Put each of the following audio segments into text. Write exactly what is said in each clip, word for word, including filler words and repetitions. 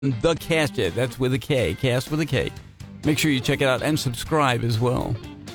The Cast, yeah, that's with a K, Cast with a K. Make sure you check it out and subscribe as well.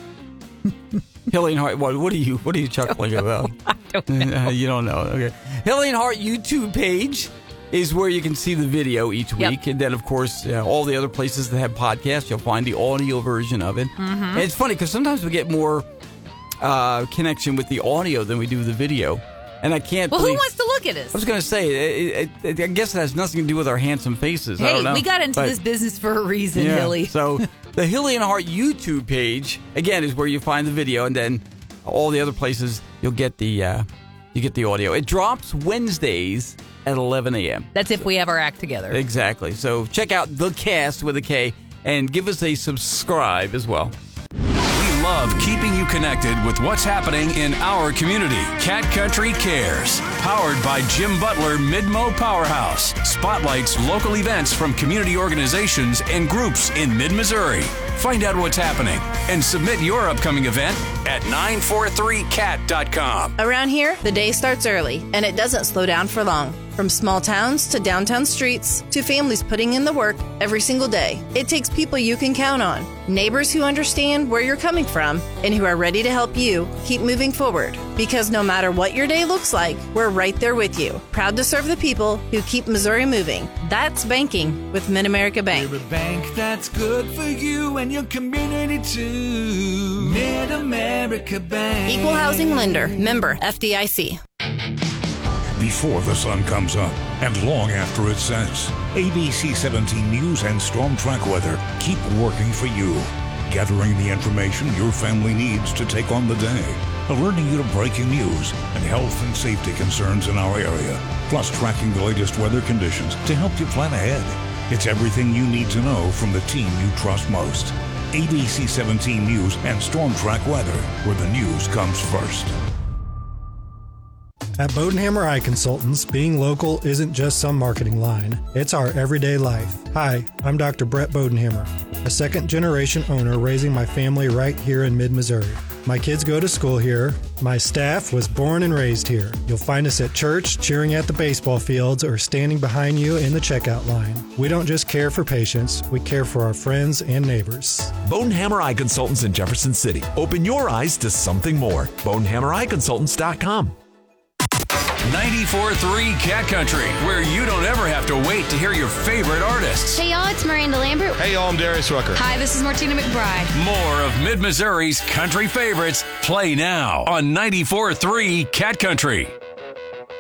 Hillian Hart, what, what are you what are you chuckling about? I don't know. Uh, you don't know. Okay. Hillian Hart YouTube page is where you can see the video each Yep. week. And then, of course, uh, all the other places that have podcasts, you'll find the audio version of it. Mm-hmm. And it's funny because sometimes we get more uh, connection with the audio than we do the video. And I can't Well, believe... who wants to look at us? I was going to say, it, it, it, I guess it has nothing to do with our handsome faces. I Hey, don't know. we got into But- this business for a reason, yeah. Hilly. So the Hillian Hart YouTube page, again, is where you find the video, and then all the other places you'll get the uh, you get the audio. It drops Wednesdays at eleven a.m. That's if we have our act together. Exactly. So check out The Cast with a K and give us a subscribe as well. We love keeping you connected with what's happening in our community. Cat Country Cares, powered by Jim Butler Midmo Powerhouse, spotlights local events from community organizations and groups in mid-Missouri. Find out what's happening and submit your upcoming event at nine four three cat dot com. Around here, the day starts early, and it doesn't slow down for long. From small towns to downtown streets to families putting in the work every single day, it takes people you can count on, neighbors who understand where you're coming from, and who are ready to help you keep moving forward. Because no matter what your day looks like, we're right there with you, proud to serve the people who keep Missouri moving. That's banking with Mid-America Bank. We're a bank that's good for you and your community too. Mid-America Bank. Equal housing lender, member F D I C. Before the sun comes up and long after it sets, A B C seventeen News and Storm Track Weather keep working for you, gathering the information your family needs to take on the day, alerting you to breaking news and health and safety concerns in our area, plus tracking the latest weather conditions to help you plan ahead. It's everything you need to know from the team you trust most. A B C seventeen News and Storm Track Weather, where the news comes first. At Bodenhammer Eye Consultants, being local isn't just some marketing line. It's our everyday life. Hi, I'm Doctor Brett Bodenhammer, a second-generation owner raising my family right here in mid-Missouri. My kids go to school here. My staff was born and raised here. You'll find us at church, cheering at the baseball fields, or standing behind you in the checkout line. We don't just care for patients, we care for our friends and neighbors. Bodenhammer Eye Consultants in Jefferson City. Open your eyes to something more. Bodenhammer Eye Consultants dot com. ninety-four point three Cat Country, where you don't ever have to wait to hear your favorite artists. Hey y'all, it's Miranda Lambert. Hey y'all, I'm Darius Rucker. Hi, this is Martina McBride. More of Mid-Missouri's country favorites play now on ninety-four point three Cat Country.